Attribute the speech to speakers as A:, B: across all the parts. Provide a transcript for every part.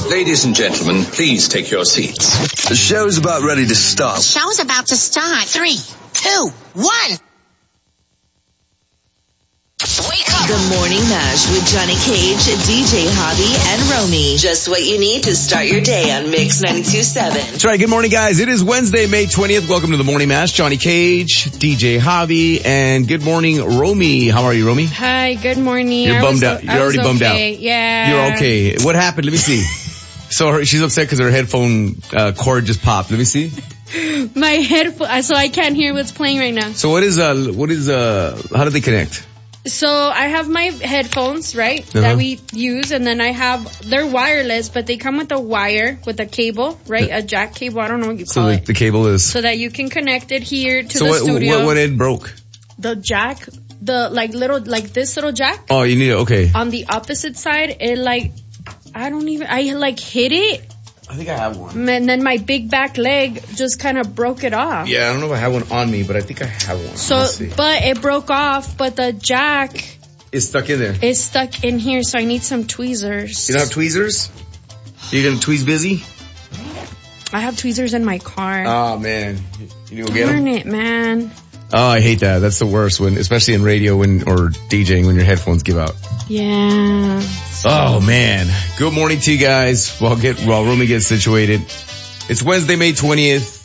A: Ladies and gentlemen, please take your seats.
B: The show's about ready to start.
C: The show's about to start. 3, 2, 1.
D: Wake up. The Morning Mash with Johnny Cage, DJ Hobby, and Romy. Just what you need to start your day on Mix 92.7.
E: That's right. Good morning, guys. It is Wednesday, May 20th. Welcome to the Morning Mash. Johnny Cage, DJ Hobby, and good morning, Romy. How are you, Romy?
F: Hi, good morning.
E: You're bummed out. You're already bummed out.
F: Yeah.
E: You're okay. What happened? Let me see. So she's upset because her headphone cord just popped. Let me see.
F: My headphone, so I can't hear what's playing right now.
E: So how do they connect?
F: So I have my headphones, right, that we use, and then they're wireless, but they come with a wire, with a cable, right, a jack cable, I don't know what you call it.
E: So the cable is...
F: So that you can connect it here to the studio.
E: So what end broke?
F: The jack, this little jack.
E: Oh, you need it, okay.
F: On the opposite side, I hit it.
E: I think I have one.
F: And then my big back leg just kind of broke it off.
E: Yeah, I don't know if I have one on me, but I think I have one.
F: So, but it broke off, but the jack...
E: It's stuck in there.
F: It's stuck in here, so I need some tweezers.
E: You don't have tweezers? You gonna tweeze busy?
F: I have tweezers in my car.
E: Oh, man. You need to go get them?
F: Darn it, man.
E: Oh, I hate that. That's the worst when, especially in radio or DJing when your headphones give out.
F: Yeah.
E: Oh man. Good morning to you guys. While Romy gets situated. It's Wednesday, May 20th.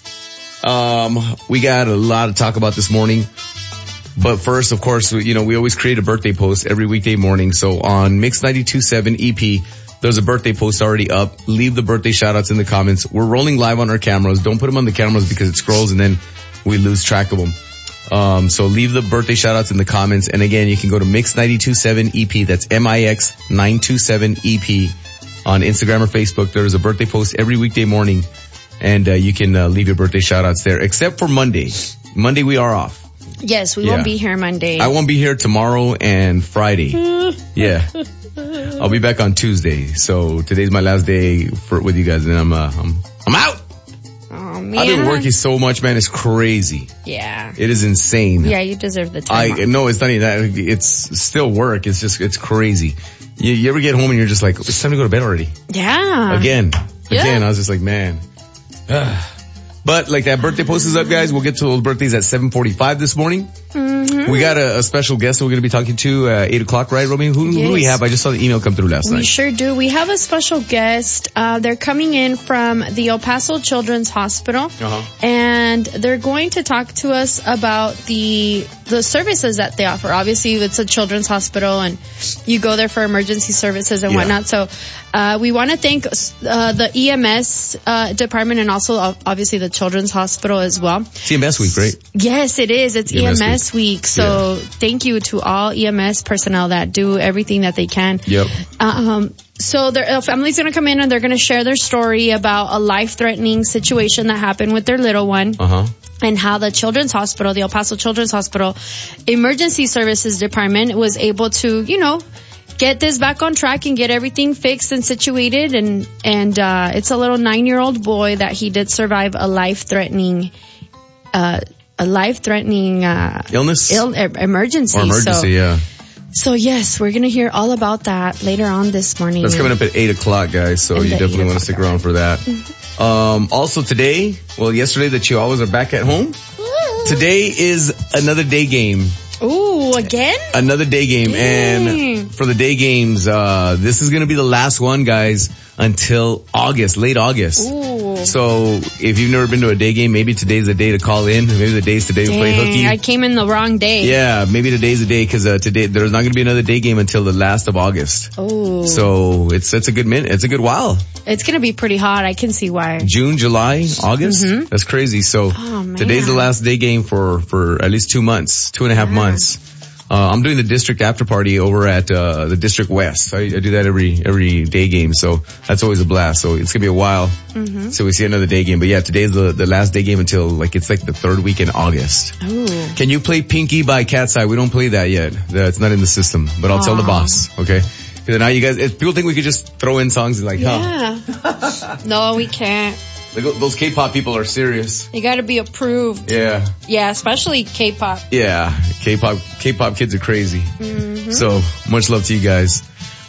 E: We got a lot to talk about this morning. But first, of course, we always create a birthday post every weekday morning. So on Mix 92.7 EP, there's a birthday post already up. Leave the birthday shout outs in the comments. We're rolling live on our cameras. Don't put them on the cameras because it scrolls and then we lose track of them. So leave the birthday shout outs in the comments. And again, you can go to Mix 92.7 EP. That's MIX 927 EP on Instagram or Facebook. There's a birthday post every weekday morning and, you can, leave your birthday shout outs there, except for Monday. Monday we are off.
F: Yes, we won't be here Monday.
E: I won't be here tomorrow and Friday. Yeah. I'll be back on Tuesday. So today's my last day with you guys and I'm out.
F: Oh, man.
E: I've been working so much, man. It's crazy.
F: Yeah.
E: It is insane.
F: Yeah, you deserve the time off.
E: No, it's not even that. It's still work. It's crazy. You ever get home and you're just like, it's time to go to bed already.
F: Yeah.
E: Again. I was just like, man. But like that birthday post is up, guys. We'll get to those birthdays at 7:45 this morning. Mm-hmm. We got a special guest that we're going to be talking to 8 o'clock, right, Romy? Who do we have? I just saw the email come through last night.
F: We sure do. We have a special guest. They're coming in from the El Paso Children's Hospital. And they're going to talk to us about the services that they offer. Obviously, it's a children's hospital and you go there for emergency services and whatnot. So, we want to thank the EMS department and also obviously the children's hospital as well.
E: It's EMS week, right?
F: Yes, it is. It's EMS week. So thank you to all EMS personnel that do everything that they can.
E: Yep.
F: So their family's going to come in and they're going to share their story about a life-threatening situation that happened with their little one. And how the Children's Hospital, the El Paso Children's Hospital Emergency Services Department was able to, get this back on track and get everything fixed and situated. And it's a little 9-year-old boy that he did survive a life-threatening
E: illness?
F: Emergency.
E: Or emergency,
F: So yes, we're going to hear all about that later on this morning.
E: That's coming up at 8 o'clock, guys, so you definitely want to stick around for that. Also today, yesterday the Chihuahuas are back at home. Today is another day game.
F: Ooh, again?
E: Another day game.
F: Dang.
E: And for the day games, this is going to be the last one, guys, until August, late August.
F: Ooh.
E: So if you've never been to a day game, maybe today's the day to call in. Maybe the day's today to play hooky.
F: I came in the wrong day.
E: Yeah, maybe today's the day because today there's not going to be another day game until the last of August.
F: Oh.
E: So it's a good minute. It's a good while.
F: It's going to be pretty hot. I can see why.
E: June, July, August.
F: Mm-hmm.
E: That's crazy. So today's the last day game for at least 2 months, 2.5 months. I'm doing the district after party over at the District West. I do that every day game, so that's always a blast. So it's gonna be a while so we see another day game. But yeah, today's the last day game until it's the third week in August.
F: Ooh.
E: Can you play Pinky by Cat's Eye? We don't play that yet. It's not in the system, but I'll tell the boss. Okay. Because now you guys, people think we could just throw in songs and
F: No, we can't.
E: Those K-pop people are serious.
F: You gotta be approved.
E: Yeah.
F: Yeah, especially K-pop.
E: Yeah. K-pop kids are crazy. Mm-hmm. So much love to you guys.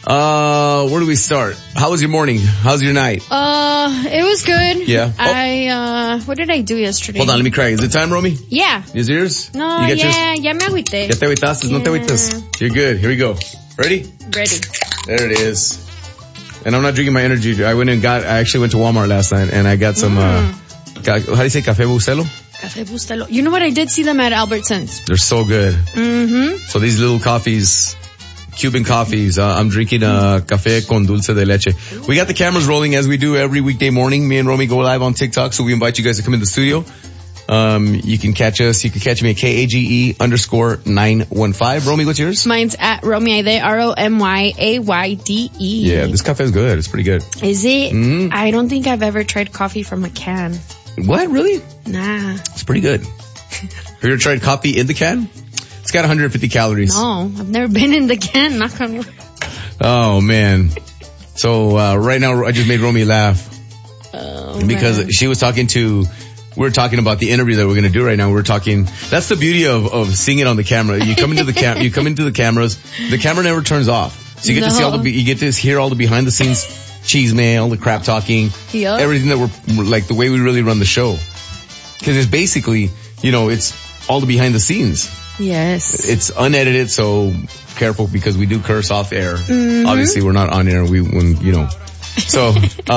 E: Where do we start? How was your morning? How's your night?
F: It was good.
E: Yeah.
F: What did I do yesterday?
E: Hold on, let me crack. Is it time, Romy?
F: Yeah.
E: Is yours?
F: No,
E: you
F: ya me agüité.
E: ¿Ya te agüitaste? No te agüitas. You're good. Here we go. Ready?
F: Ready.
E: There it is. And I'm not drinking my energy. I actually went to Walmart last night and I got some, how do you say, Café Bustelo?
F: Café Bustelo. You know what? I did see them at Albertsons.
E: They're so good.
F: Mm-hmm.
E: So these little coffees, Cuban coffees, I'm drinking café con dulce de leche. We got the cameras rolling as we do every weekday morning. Me and Romy go live on TikTok, so we invite you guys to come in the studio. You can catch us. You can catch me at KAGE_915. Romy, what's yours?
F: Mine's at Romyayde, ROMYAYDE.
E: Yeah, this cafe is good. It's pretty good.
F: Is it?
E: Mm-hmm.
F: I don't think I've ever tried coffee from a can.
E: What? Really?
F: Nah.
E: It's pretty good. Have you ever tried coffee in the can? It's got 150 calories.
F: No, I've never been in the can. Knock on wood.
E: Oh, man. So, right now, I just made Romy laugh. Because she was we were talking about the interview that we're going to do right now. That's the beauty of seeing it on the camera. You come into the cameras, the camera never turns off. So you get to hear all the behind the scenes cheese mail, the crap talking, everything that we're, like the way we really run the show. Cause it's basically, it's all the behind the scenes.
F: Yes.
E: It's unedited, so careful because we do curse off air.
F: Mm-hmm.
E: Obviously we're not on air So,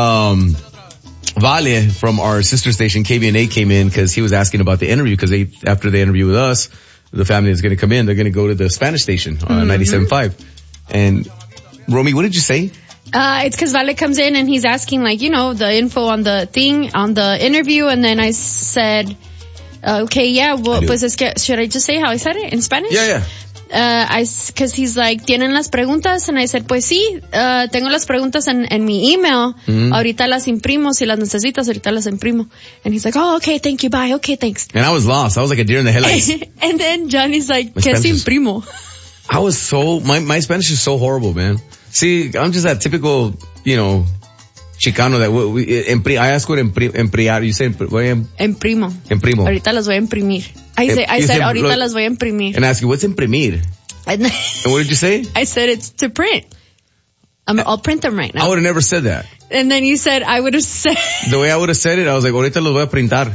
E: Vale from our sister station KBNA came in because he was asking about the interview because after the interview with us, the family is going to come in. They're going to go to the Spanish station on 97.5. And Romy, what did you say?
F: It's because Vale comes in and he's asking the info on the interview. And then I said, okay, yeah, well, pues es que, should I just say how I said it in Spanish?
E: Yeah.
F: Cause he's like, ¿tienen las preguntas? And I said, pues sí, tengo las preguntas en mi email. Mm-hmm. Ahorita las imprimo. Si las necesitas, ahorita las imprimo. And he's like, oh, okay, thank you, bye, okay, thanks.
E: And I was lost. I was like a deer in the headlights.
F: And then Johnny's like, ¿qué se imprimo?
E: I was my Spanish is so horrible, man. See, I'm just that typical, Chicano that I ask what emplear. You say
F: Imprimo. Ahorita las voy a imprimir. I said ahorita las voy a imprimir.
E: And I ask you, what's imprimir? And what did you say?
F: I said it's to print. I'll print them right now.
E: I would have never said that.
F: And then you said I would have said.
E: The way I would have said it, I was like, ahorita los voy a printar.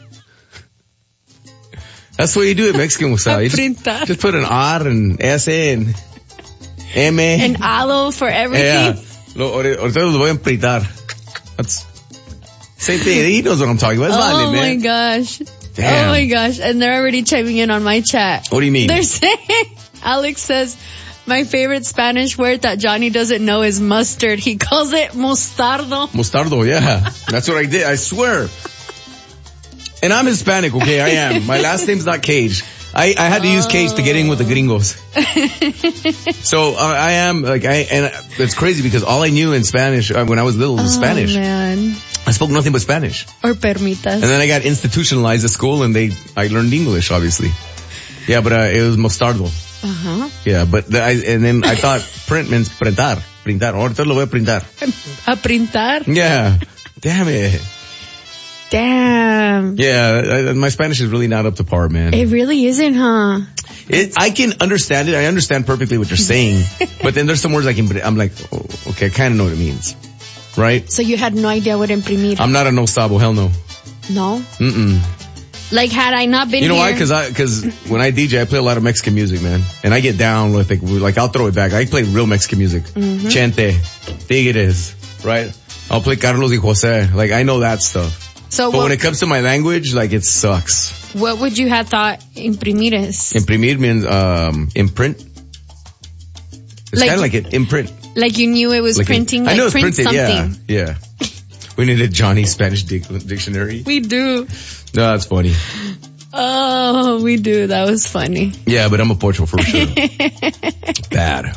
E: That's the way you do it Mexican style. You just put an R and S and M.
F: And alo for everything.
E: Yeah. Ahorita los voy a printar. That's same thing. He knows what I'm talking about. It's
F: oh
E: my
F: gosh.
E: Damn.
F: Oh my gosh. And they're already chiming in on my chat.
E: What do you mean?
F: They're saying, Alex says, my favorite Spanish word that Johnny doesn't know is mustard. He calls it mostardo.
E: Mostardo, yeah. That's what I did. I swear. And I'm Hispanic, okay? I am. My last name's not Cage. I had to use Cage to get in with the gringos. So I am and it's crazy because all I knew in Spanish when I was little was Spanish.
F: Man.
E: I spoke nothing but Spanish.
F: Or permitas.
E: And then I got institutionalized at school and I learned English, obviously. Yeah, but it was mostardo.
F: Uh-huh.
E: Yeah, but and then I thought print means printar. Ahorita lo voy a printar.
F: A printar?
E: Yeah. Damn it.
F: Damn.
E: Yeah, my Spanish is really not up to par, man.
F: It really isn't, huh?
E: I can understand it. I understand perfectly what you're saying. But then there's some words I'm like, oh, okay, I kind of know what it means. Right?
F: So you had no idea what imprimir.
E: I'm not a no sabo. Hell no.
F: No?
E: Mm-mm.
F: Like, had I not been
E: You know
F: here...
E: why? Cause when I DJ, I play a lot of Mexican music, man. And I get down with I'll throw it back. I play real Mexican music. Mm-hmm. Chente, Tigres, right? I'll play Carlos y Jose. I know that stuff. But when it comes to my language, it sucks.
F: What would you have thought imprimir is?
E: Imprimir means, imprint. It's kind of like it, imprint.
F: Like you knew it was printing,
E: I know it's
F: print
E: printed,
F: something.
E: Yeah. We need a Johnny Spanish dictionary.
F: We do.
E: No, that's funny.
F: Oh, we do. That was funny.
E: Yeah, but I'm a Portugal for sure. Bad.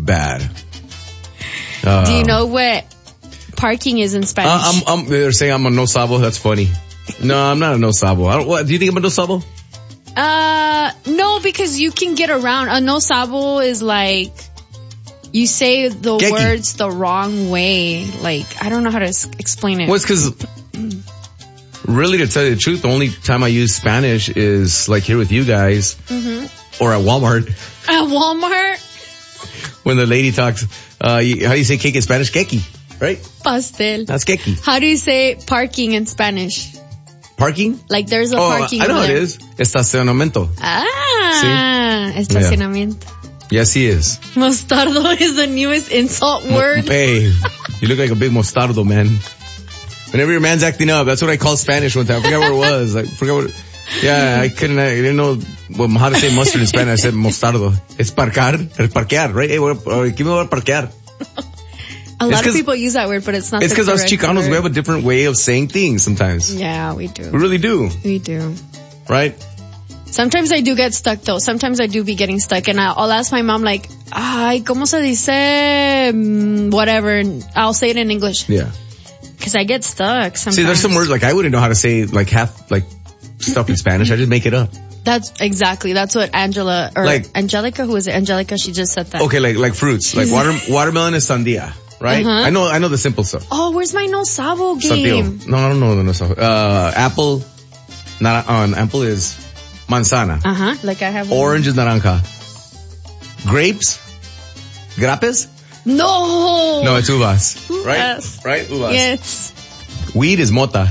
F: Do you know what parking is in Spanish?
E: They're saying I'm a no sabo. That's funny. No, I'm not a no sabo. Do you think I'm a no sabo?
F: No, because you can get around. A no sabo is you say the words the wrong way. I don't know how to explain it.
E: Well, it's because, really, to tell you the truth, the only time I use Spanish is here with you guys, or at Walmart.
F: At Walmart?
E: when the lady talks, how do you say cake in Spanish? Keki, right?
F: Pastel.
E: That's keki.
F: How do you say parking in Spanish?
E: Parking?
F: Like there's a parking.
E: I know
F: over
E: how it
F: there.
E: is. Estacionamiento.
F: Estacionamiento.
E: Yes, he is.
F: Mostardo is the newest insult word.
E: Babe, you look like a big mostardo, man. Whenever your man's acting up, that's what I called Spanish one time. I forgot what it was. I didn't know how to say mustard in Spanish. I said mostardo. It's parquear, right? Hey, give me a parquear.
F: A lot of people use that word, but it's not.
E: It's because us Chicanos, we have a different way of saying things sometimes.
F: Yeah, we do.
E: We really do.
F: We do.
E: Right?
F: Sometimes I do get stuck though. Sometimes I do be getting stuck and I'll ask my mom like, ay, ¿cómo se dice? Whatever. And I'll say it in English.
E: Yeah.
F: Cause I get stuck sometimes.
E: See, there's some words like I wouldn't know how to say like half like stuff in Spanish. I just make it up.
F: That's what Angelica, who is it? Angelica, she just said that.
E: Okay, like fruits. Like watermelon is sandia, right?
F: Uh-huh.
E: I know the simple stuff.
F: Oh, where's my no sabo game?
E: Sandio. No, I don't know the no sabo. Apple, apple is manzana.
F: Uh-huh. Like I have
E: Orange is naranja. Grapes? Grapes?
F: No,
E: it's uvas.
F: Uvas.
E: Right? Uvas.
F: Yes.
E: Weed is mota.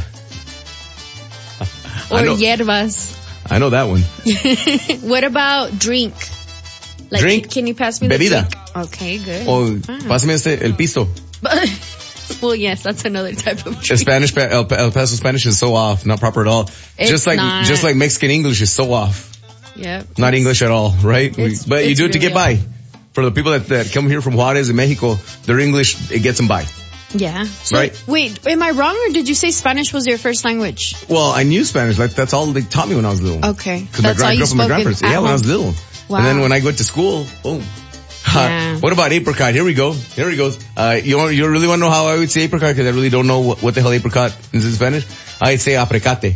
F: Or hierbas.
E: I know that one.
F: What about drink? Like,
E: drink?
F: Can you pass me
E: Bebida.
F: the drink? Okay, good.
E: O pásame el piso.
F: Well, yes, that's another type of drink.
E: Spanish, El Paso Spanish is so off, not proper at all. Just like Mexican English is so off.
F: Yeah.
E: Not English at all, right? But you do it to get by. For the people that come here from Juarez and Mexico, their English, it gets them by.
F: Yeah. So,
E: right.
F: Wait, am I wrong or did you say Spanish was your first language?
E: Well, I knew Spanish. Like that's all they taught me when I was little.
F: Okay.
E: Because I grew up with my grandparents. Yeah, when I was little.
F: Wow.
E: And then when I went to school, boom.
F: Yeah.
E: What about apricot? Here we go. Here he goes. You really want to know how I would say apricot? Because I really don't know what the hell apricot is in Spanish. I say apricate.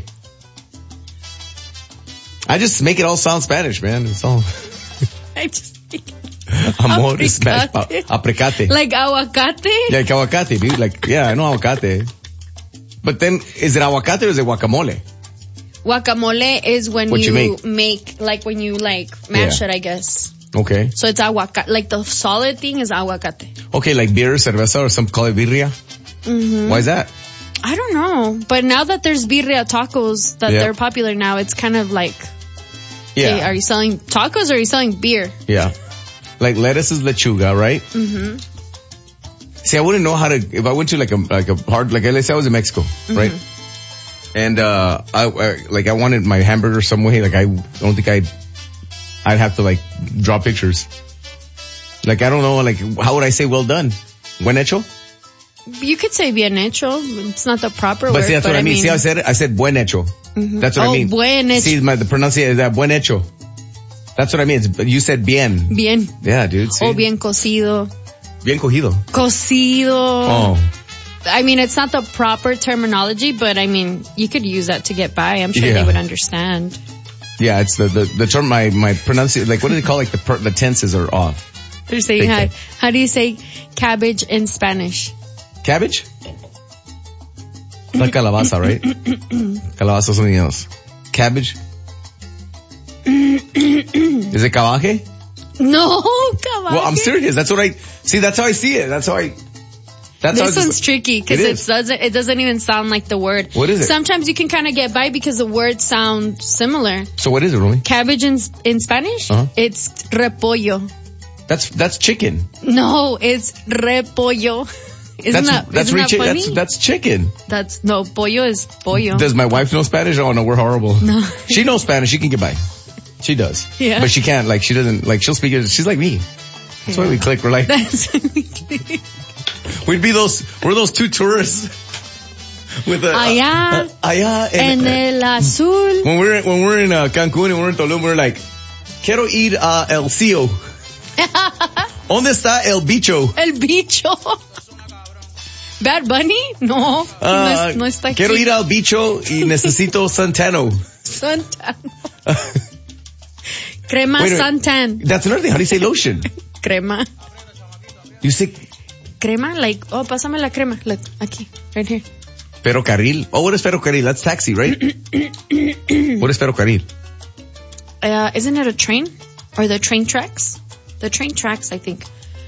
E: I just make it all sound Spanish, man. It's all.
F: I just think.
E: Amor is Spanish. Apricate.
F: Like aguacate?
E: Like aguacate, dude. Like, yeah, I know aguacate. But then, is it aguacate or is it guacamole?
F: Guacamole is when you make, like when you mash it, I guess.
E: Okay.
F: So it's aguacate. Like the solid thing is aguacate.
E: Okay, like beer, cerveza, or some call it birria?
F: Mm-hmm.
E: Why is that?
F: I don't know. But now that there's birria tacos that they're popular now, it's kind of like,
E: yeah.
F: Hey, are you selling tacos or are you selling beer?
E: Yeah. Like lettuce is lechuga, right?
F: Mm-hmm.
E: See, I wouldn't know how to, if I went to like a hard, like let's say I was in Mexico, right? And, I wanted my hamburger some way, like I don't think I'd have to like draw pictures. Like, I don't know, like, how would I say well done? Buen hecho?
F: You could say bien hecho. It's not the proper word.
E: But see, that's what I mean. See, I said it? I said buen hecho.
F: Mm-hmm.
E: That's what I mean.
F: Buen hecho.
E: See, the pronunciation is that buen hecho. That's what I mean. You said bien.
F: Bien.
E: Yeah, dude. See?
F: O bien cocido.
E: Bien cogido.
F: Cocido.
E: Oh.
F: I mean, it's not the proper terminology, but I mean, you could use that to get by. I'm sure they would understand.
E: Yeah, it's the term, my pronunciation, like what do they call, like the tenses are off.
F: They're saying, how do you say cabbage in Spanish?
E: Cabbage? Like calabaza, right? Calabaza is something else. Cabbage? Is it cabaje?
F: No, cabaje.
E: Well, I'm serious. That's how I see it.
F: This one's tricky because it doesn't even sound like the word.
E: What is it?
F: Sometimes you can kind of get by because the words sound similar.
E: So what is it, Romy?
F: Cabbage in Spanish?
E: Uh-huh.
F: It's repollo.
E: That's chicken.
F: No, it's repollo. Isn't that funny?
E: That's chicken.
F: No, pollo is pollo.
E: Does my wife know Spanish? Oh no, we're horrible.
F: No.
E: She knows Spanish. She can get by. She does.
F: Yeah.
E: But she can't, like, she doesn't, like, she'll speak it. She's like me. That's why we click. We're like,
F: That's why we click.
E: we're those two tourists with
F: allá en el azul.
E: When we're in Cancun and we're in Tulum, we're like, quiero ir a El Cio. ¿Dónde está el bicho?
F: El bicho. Bad Bunny? No, no está aquí.
E: Quiero ir al bicho y necesito Santano.
F: Crema Santan.
E: That's another thing. How do you say lotion?
F: Crema.
E: You say
F: crema? Like, pásame la crema. Look, aquí, right here.
E: Ferrocarril. Oh, what is ferrocarril? That's taxi, right? What is ferrocarril?
F: Isn't it a train? Or the train tracks? The train tracks, I think.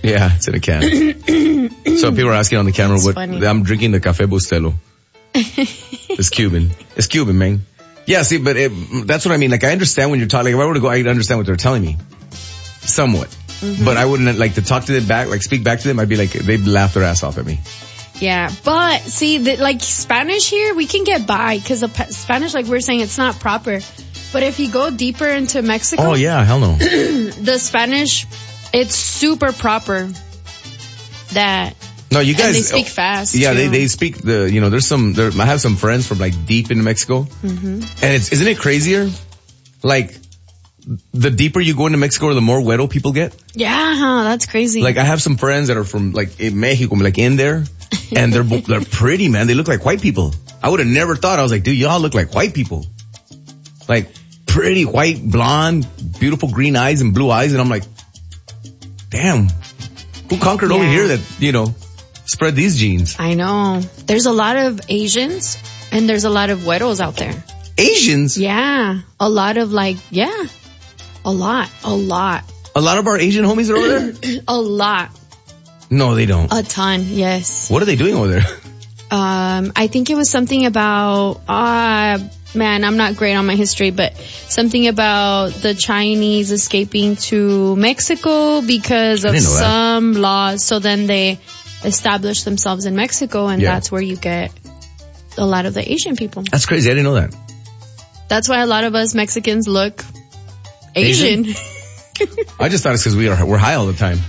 E: Yeah, it's in a can. So people are asking on the camera what
F: funny.
E: I'm drinking the Café Bustelo. It's Cuban. It's Cuban, man. Yeah, see, but that's what I mean. Like, I understand when you're talking. Like, if I were to go, I understand what they're telling me. Somewhat. Mm-hmm. But I wouldn't like to talk to them back, like speak back to them. I'd be like, they'd laugh their ass off at me.
F: Yeah, but see, like Spanish here, we can get by because the Spanish, like we're saying, it's not proper. But if you go deeper into Mexico,
E: oh yeah, hell no.
F: The Spanish, it's super proper.
E: No, you guys.
F: And they speak fast.
E: Yeah,
F: too.
E: they speak I have some friends from like deep in Mexico, and isn't it crazier? Like, the deeper you go into Mexico, the more güero people get.
F: Yeah, that's crazy.
E: Like, I have some friends that are from like in Mexico, like in there, and they're pretty, man. They look like white people. I would have never thought. I was like, dude, y'all look like white people. Like, pretty white, blonde, beautiful green eyes and blue eyes, and I'm like, damn, who conquered over here that, spread these genes?
F: I know. There's a lot of Asians, and there's a lot of güeros out there.
E: Asians?
F: Yeah. A lot of a lot.
E: A lot of our Asian homies are over there?
F: A lot.
E: No, they don't.
F: A ton, yes.
E: What are they doing over there?
F: I think it was something about, man, I'm not great on my history, but something about the Chinese escaping to Mexico because of some laws. So then they established themselves in Mexico, and that's where you get a lot of the Asian people.
E: That's crazy. I didn't know that.
F: That's why a lot of us Mexicans look Asian.
E: I just thought it's because we're high all the time.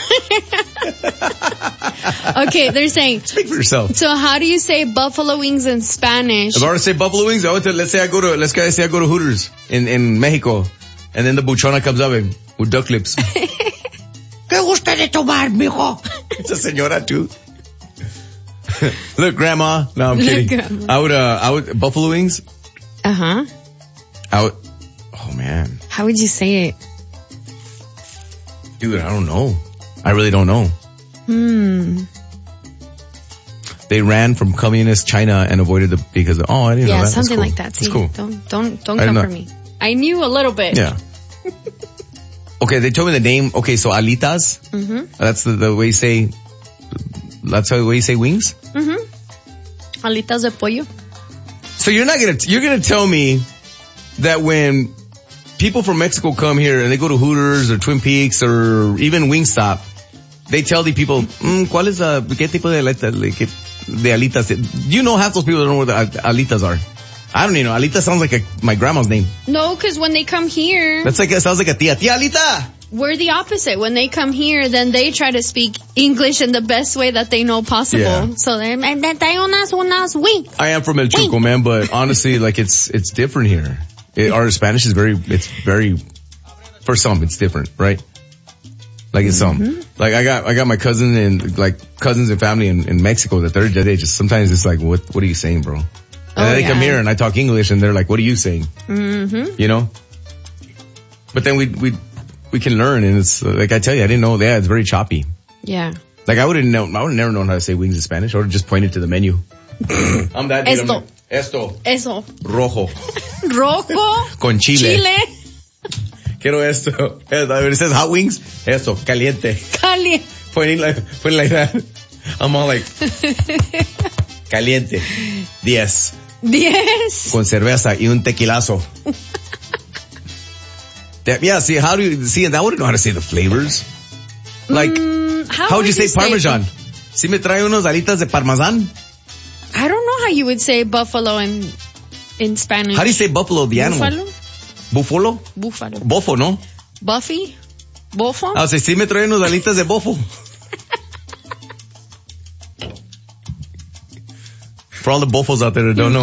F: Okay, they're saying.
E: Speak for yourself.
F: So how do you say buffalo wings in Spanish?
E: If I were to say buffalo wings, let's say I go to Hooters in Mexico, and then the buchona comes up with duck lips. ¿Qué gusta de tomar, mijo? It's a señora too. Look, grandma. No, I'm kidding. Grandma. I would buffalo wings.
F: Uh-huh.
E: Oh man.
F: How would you say it?
E: Dude, I don't know. I really don't know. They ran from communist China and avoided because I didn't know that.
F: Yeah, something
E: cool.
F: like that. See,
E: that's cool.
F: Don't come for me. I knew a little bit.
E: Yeah. Okay, they told me the name. Okay, so alitas. Mm-hmm. That's the way you say. That's the way you say wings.
F: Mm-hmm. Alitas de pollo.
E: So you're gonna tell me that when people from Mexico come here and they go to Hooters or Twin Peaks or even Wingstop, they tell the people, ¿cuál es qué tipo de alitas? You know, half those people don't know what the alitas are. I don't even know. Alita sounds like my grandma's name.
F: No, because when they come here,
E: it sounds like a tia Alita.
F: We're the opposite. When they come here, then they try to speak English in the best way that they know possible. Yeah. So they're unas wings.
E: I am from El Chuco, man, but honestly, like it's different here. Our Spanish is very, for some, it's different, right? Like it's some. Like I got my cousin and like cousins and family in Mexico that they just sometimes it's like, what are you saying, bro? And then they come here and I talk English and they're like, what are you saying? Mm-hmm. You know? But then we can learn, and it's like I tell you, I didn't know that. It's very choppy.
F: Yeah.
E: Like I would never known how to say wings in Spanish. I would have just pointed to the menu. I'm that dude. Esto.
F: Eso.
E: Rojo.
F: Rojo.
E: Con chile.
F: Chile.
E: Quiero esto. It says hot wings. Esto. Caliente.
F: Caliente.
E: Pointing like that. I'm all like. Caliente. 10. Con cerveza y un tequilazo. Yeah, see, how do you see? And I wouldn't know how to say the flavors. Like, how would you say Parmesan? Si me trae unos alitas de Parmesan?
F: I don't know how you would say buffalo in Spanish.
E: How do you say buffalo, the animal? Buffalo?
F: Buffalo.
E: Bofo, no?
F: Buffy? Bofo?
E: O sea, si me trae unos alitas de bofo. For all the bofos out there that don't know.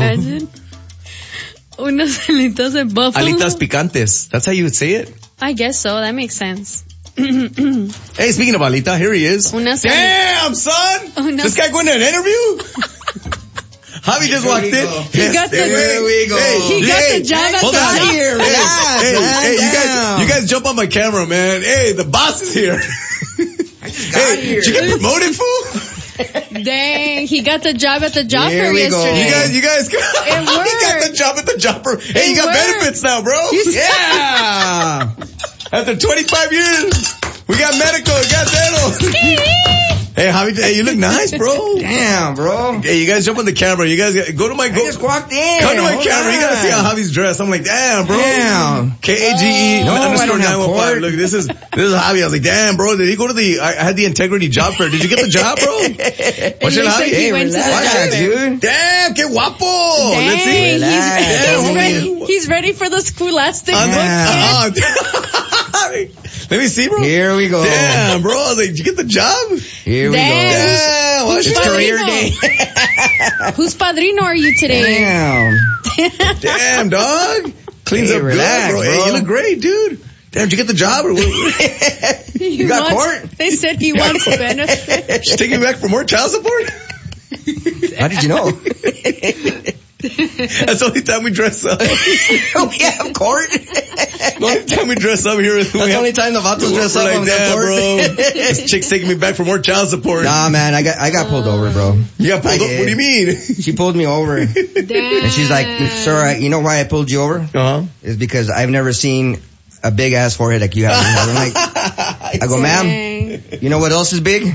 F: Unas alitas de buffalo.
E: Alitas picantes. That's how you would say it?
F: I guess so. That makes sense.
E: Hey, speaking of alita, here he is. Damn, son! This guy going to an interview? Javi just walked in.
F: He got the job at the
E: here. Hey, you guys jump on my camera, man. Hey, the boss is here.
B: I just got here.
E: Did you get promoted, fool?
F: Dang, he got the job at the Jopper yesterday.
E: You guys got,
F: it worked.
E: He got the job at the Jopper. Hey, you got benefits now, bro. Yeah. After 25 years. We got medical. We got dental. Hey, Javi, hey, you look nice, bro.
B: Damn, bro.
E: Hey, you guys jump on the camera. You guys go to my.
B: I just walked in.
E: Come to my
B: Hold
E: camera. You gotta
B: on.
E: see how Javi's dressed. I'm like, damn, bro.
B: Damn.
E: KAGE
B: No, I don't have
E: 915.
B: court.
E: Look, this is Javi. I was like, damn, bro. Did he go to I had the integrity job fair. Did you get the job, bro? What's your
F: looks
E: Javi?
F: like he went to the
B: Relax,
F: job fair.
B: dude.
E: Damn, que guapo. Let's see.
F: Dang,
B: Relax.
F: he's ready for the scholastic book.
E: Oh, let me see, bro.
B: Here we go.
E: Damn, bro. I was like, did you get the job?
B: Here we go.
E: Damn.
F: Who's
B: It's career
F: padrino?
B: day.
F: Whose padrino are you today?
B: Damn.
E: Damn, dog. Cleans
B: Hey,
E: up
B: relax,
E: good, bro.
B: bro.
E: Hey, you look great, dude. Damn, did you get the job or what?
F: You
B: got court?
F: They said he wants benefits.
E: She's taking me back for more child support?
B: How did you know?
E: That's the only time we dress up.
B: We have court.
E: The only time we dress up here is
B: That's the only time the Vatos dress
E: we're
B: up
E: like,
B: on the
E: damn,
B: court.
E: bro. This chick's taking me back for more child support.
B: Nah, man, I got pulled over, bro.
E: You got pulled
B: I
E: up?
B: did.
E: What do you mean?
B: She pulled me over, and
F: Damn.
B: she's like, "Sir, you know why I pulled you over?
E: Uh-huh.
B: Is because I've never seen a big ass forehead like you have." I'm like, I go, "Ma'am,
F: Dang.
B: you know what else is big?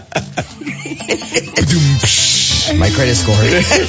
B: My credit score."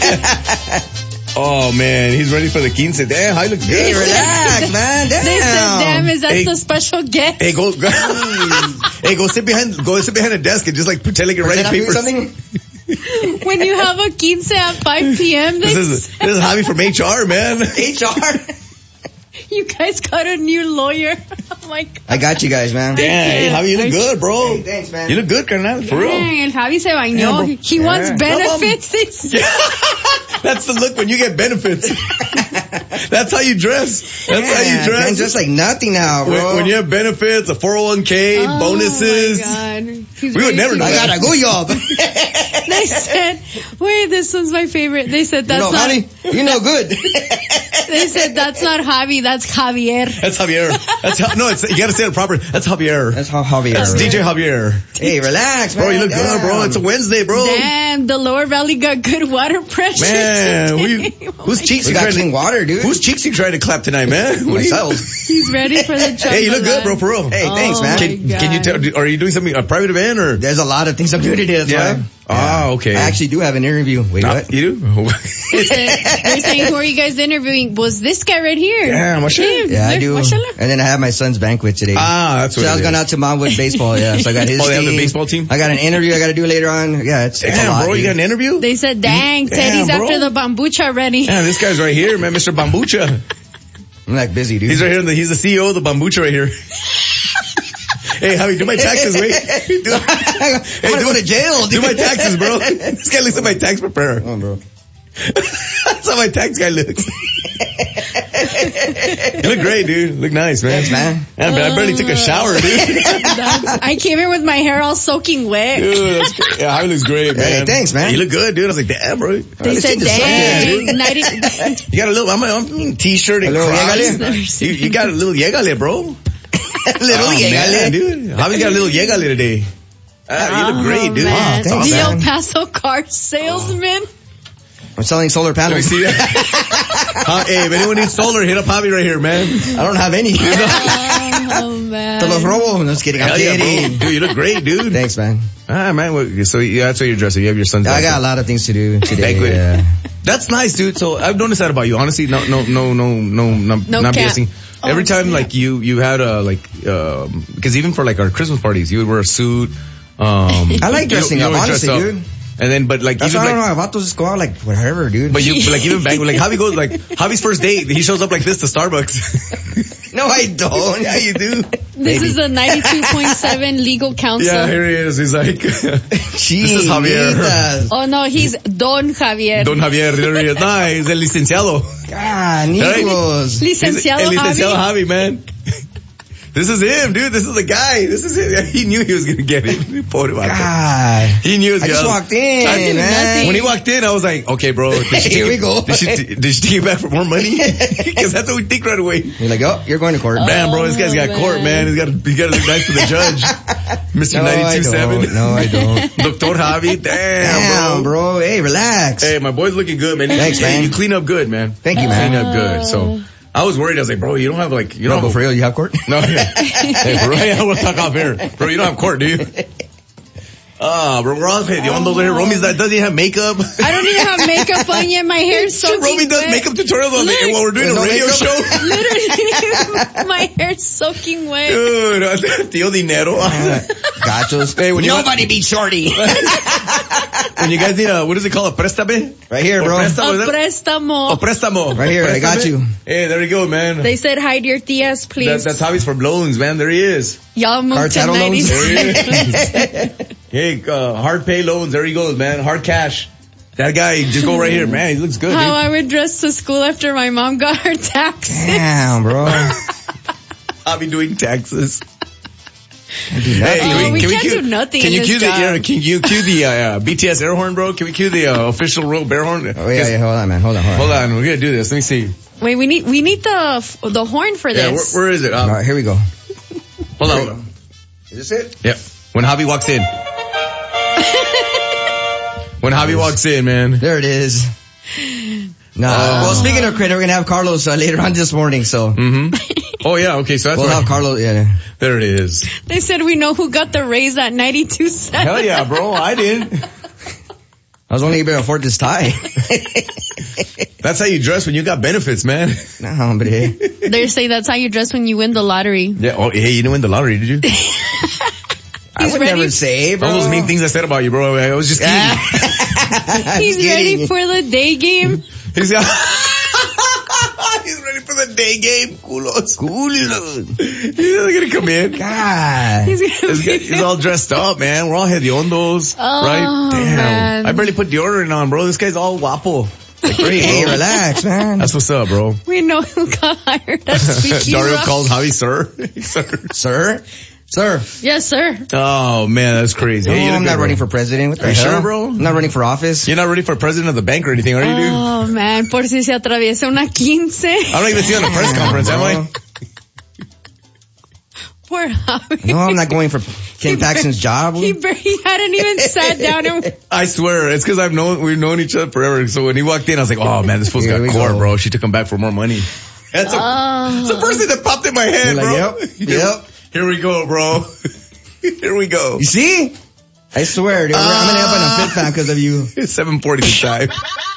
E: Oh, man. He's ready for the quince. Damn, how you look good.
B: Hey, relax, man. Damn.
F: They said, damn, is that
E: Hey.
F: the special guest?
E: Hey, go sit behind a desk and just like pretend like you're
B: Pretend
E: writing
B: I'm doing
E: papers.
B: something?
F: When you have a quince at 5 p.m.,
E: This is Javi from HR, man.
B: HR.
F: you guys got a new lawyer. Oh my God.
B: I got you guys, man.
E: Damn, hey, Javi, you look good, bro.
B: Hey, thanks, man.
E: You look good, carnal, for real.
F: Dang, el Javi se bañó.
E: Yeah, bro.
F: He wants
B: Yeah.
F: benefits.
E: That's the look when you get benefits. That's how you dress. That's how you dress.
B: Man, just like nothing now, bro.
E: When you have benefits, a 401k, bonuses.
F: Oh my God. He's
E: We would never
F: ready
E: know
F: to-
B: I got a good job.
F: They said, wait, this one's my favorite. They said, that's
B: you know,
F: not,
B: honey, you know good.
F: they said, that's not Javi, that's Javier.
E: That's Javier. You gotta say it proper. That's Javier.
B: That's how Javier.
E: That's DJ Javier.
B: Hey, relax, man.
E: Bro, you look good, bro. It's a Wednesday, bro.
F: Damn, the lower belly got good water pressure.
E: Man,
F: today.
E: whose cheeks
B: We
E: you
B: got
E: trying
B: clean
E: to,
B: water, dude.
E: whose cheeks you trying to clap tonight, man? What are you-
B: Myself.
F: He's ready for the job.
E: Hey, you look good, bro, for real.
B: Hey, thanks, man.
F: my
E: Can you
F: God.
E: tell, are you doing something, a private event or?
B: There's a lot of things I'm doing today. That's why.
E: Oh, okay.
B: I actually do have an interview. Wait, what?
E: You do?
F: They're saying, who are you guys interviewing? Was this guy right here?
E: Yeah, mashallah.
F: Him.
B: Yeah, I do.
F: Mashallah.
B: And then I have my son's banquet today.
E: That's what
B: So I was
E: it
B: going
E: is.
B: out to Montwood baseball. Yeah, so I got his
E: Oh, they have
B: team.
E: the baseball team?
B: I got an interview I got to do later on. Yeah, it's a
E: Damn,
B: lot,
E: bro, you
B: dude.
E: got an interview?
F: They said, dang,
E: Damn,
F: Teddy's
E: bro.
F: after the bambucha already.
E: Yeah, this guy's right here, man, Mr. Bambucha.
B: I'm like busy, dude.
E: He's right here. He's the CEO of the Bambucha right here. Hey, Javi, do my taxes, wait.
B: I'm gonna go to jail,
E: Do
B: dude.
E: my taxes, bro. This guy looks like my tax preparer.
B: Come on, bro.
E: That's how my tax guy looks. You look great, dude. You look nice, man.
B: Thanks, man.
E: Yeah, but I barely took a shower, dude.
F: I came here with my hair all soaking wet.
E: Dude, that's great. Yeah, Javi looks great, man.
B: Hey, thanks, man.
E: You look good, dude. I was like, damn, bro.
F: They
B: Let's
F: said,
B: take the sun,
F: dang,
B: dude.
F: 90,
E: You got a little, I'm in t-shirt and
B: Hello,
E: Crocs.
B: yegale?
E: You got a little yegale, bro.
B: Little
E: Oh, man,
B: yegale.
E: dude. Javi got a little yegale today. You look great, dude.
F: Man.
B: Oh, thanks,
F: the El
B: man.
F: Paso car salesman.
B: I'm selling solar
E: Let me
B: panels.
E: see that. Hey, if anyone needs solar, hit up Javi right here, man.
B: I don't have any.
F: Oh, man.
B: Te los robo. No, just kidding. I'm
E: Hell yeah,
B: kidding.
E: bro. Dude, you look great, dude.
B: Thanks, man.
E: Man. So yeah, that's what you're dressing. You have your son's
B: I
E: banquet.
B: got a lot of things to do today.
E: Banquet.
B: Yeah.
E: That's nice, dude. So I've noticed that about you. Honestly, not
F: No
E: not
F: cap.
E: BSing.
F: Oh,
E: Every time,
F: snap.
E: like you had because even for like our Christmas parties, you would wear a suit.
B: I like dressing up,
E: always
B: honestly,
E: dress up.
B: dude.
E: And then, but like
B: That's
E: even
B: why I
E: like.
B: don't know. Vatos just go out like whatever, dude.
E: But like even back, like Javi goes like Javi's first date, he shows up like this to Starbucks.
B: No, I don't.
E: Yeah, you do.
F: This is a 92.7 legal counsel.
E: Yeah, here he is. He's like This is Javier.
B: Chinitas.
F: Oh no, he's Don Javier.
E: Don Javier. There he is. Nah, he's el licenciado.
B: Canicos.
F: Licenciado
E: El licenciado
F: Javi.
E: Javi, man. This is him, dude. This is the guy. This is him. He knew he was gonna get it. Poor vato.
B: God.
E: He knew it was
B: I just
E: gonna-
B: walked in,
F: Nothing.
B: man.
E: When he walked in, I was like, okay, bro. Did she
B: Here
E: take
B: we
E: it-
B: go.
E: Did she take it back for more money? Because that's what we think right away.
B: You're like, oh, you're going to court.
E: Man, bro, this guy's got court, man. He's got to look nice to the judge. Mr.
B: No, I
E: 92.7.
B: don't. No, I don't.
E: Dr. Javi.
B: Damn, bro. Hey, relax.
E: Hey, my boy's looking good, man.
B: Thanks,
E: Hey,
B: man.
E: You clean up good, man.
B: Thank you,
E: Clean
B: man.
E: up good. So, I was worried. I was like, bro, you don't have like, you don't
B: But for real, you have court?
E: No, yeah. Hey, bro, yeah, we'll talk off here. Bro, you don't have court, do you? Bro, we're all hediondos there. Romy doesn't have makeup.
F: I don't even have makeup on yet. My hair's soaking
E: Romy does
F: wet.
E: makeup tutorials on while we're doing a radio show.
F: Literally, my hair's soaking wet.
E: Dude, tío dinero.
B: Gachos.
E: Hey, when
B: Nobody beats Shorty.
E: When you guys need what is it called? A préstame?
B: Right here, bro.
F: A préstamo.
E: A préstamo.
B: Right here, I got you.
E: Hey, there you go, man.
F: They said hide your tias, please.
E: That's Javi's for loans, man. There he is.
F: Y'all moved to
B: Cartel loans?
F: 96.
E: Hey, hard pay loans. There he goes, man. Hard cash. That guy, just go right here, man. He looks good.
F: How
E: dude.
F: I would dress to school after my mom got her taxes.
B: Damn, bro.
E: I'll be doing taxes.
F: We can't do nothing
E: Can
F: in
E: you
F: this
E: cue
F: job.
E: the can you cue the BTS air horn, bro? Can we cue the official real bear horn?
B: Oh yeah, hold on, man. Hold on.
E: Hold on, we're gonna do this. Let me see.
F: Wait, we need the horn for
E: Yeah,
F: this.
E: where is it?
B: All right, here we go.
E: Hold on.
B: Is this it?
E: Yep. When Javi walks in. When Javi walks in, man.
B: There it is. Well, speaking of credit, we're gonna have Carlos later on this morning, so.
E: Oh yeah, okay, so that's
B: We'll
E: right.
B: have Carlos, yeah.
E: There it is.
F: They said we know who got the raise at 92 cents.
E: Hell yeah, bro. I didn't.
B: I was only able to afford this tie.
E: That's how you dress when you got benefits, man.
B: No, hombre.
F: They're saying that's how you dress when you win the lottery.
E: Yeah. Oh, hey, you didn't win the lottery, did you?
B: I would
F: ready.
B: never say, bro.
E: All those mean things I said about you, bro. I was just kidding.
F: He's ready for the day game.
E: He's ready for the day game, culos. He's not gonna come in.
B: God.
E: He's all dressed up, man. We're all hediondos, right? Damn.
F: man.
E: I barely put deodorant on, bro. This guy's all guapo. Like, great,
B: Hey,
E: bro.
B: relax, man.
E: That's what's up, bro.
F: We know who got hired at Speakeasy
E: Dario
F: Rock.
E: called Javi sir.
B: Sir? Sir.
F: Yes, sir.
E: Oh man, that's crazy.
B: No,
E: Hey, you look
B: I'm
E: good,
B: not
E: bro.
B: running for president. What the
E: Are you
B: hell?
E: sure, bro?
B: I'm not running for office.
E: You're not ready for president of the bank or anything, are you, dude?
F: Oh, man, por si se atraviesa una 15.
E: I'm not even seeing a press conference, am I?
F: Poor Javi.
B: No, I'm not going for Ken Paxton's job.
F: He hadn't even sat down and...
E: I swear, it's because we've known each other forever. So when he walked in, I was like, oh man, this fool's
B: Here
E: got
B: we
E: court,
B: go.
E: bro. She took him back for more money. That's the first thing that popped in my head,
B: You're
E: bro.
B: like, yep.
E: Here we go, bro. Here we go.
B: You see? I swear, dude. I'm going to end up on a fit fan because of you.
E: It's 7:40 this time.